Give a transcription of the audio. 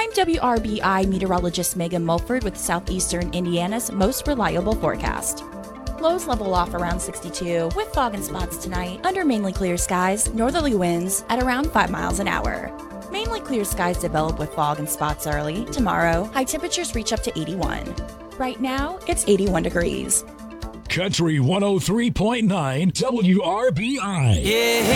I'm WRBI meteorologist Megan Mulford with Southeastern Indiana's most reliable forecast. Lows level off around 62 with fog and spots tonight under mainly clear skies, northerly winds at around 5 miles an hour. Mainly clear skies develop with fog and spots early. Tomorrow, high temperatures reach up to 81. Right now, it's 81 degrees. Country 103.9 WRBI. Yeah.